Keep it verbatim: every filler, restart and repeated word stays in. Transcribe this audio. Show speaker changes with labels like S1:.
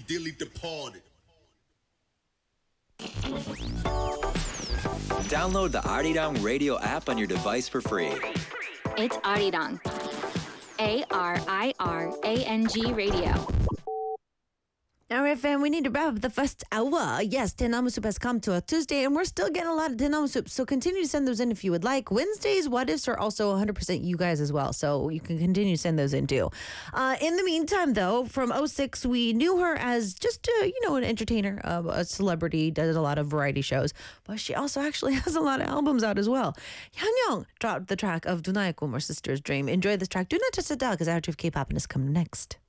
S1: dearly departed.
S2: Download the Arirang radio app on your device for free.
S3: It's Arirang. A R I R A N G Radio.
S4: All right, fam, we need to wrap up the first hour. Yes, Tenamu Soup has come to a Tuesday, and we're still getting a lot of Tenamu Soup, so continue to send those in if you would like. Wednesdays, What Ifs are also one hundred percent you guys as well, so you can continue to send those in too. Uh, in the meantime, though, from oh six, we knew her as just, uh, you know, an entertainer, uh, a celebrity, does a lot of variety shows, but she also actually has a lot of albums out as well. Hyunyoung dropped the track of Duna의 꿈, or Sister's Dream. Enjoy this track. Do not touch the dog, because Our Truth K-pop is coming next.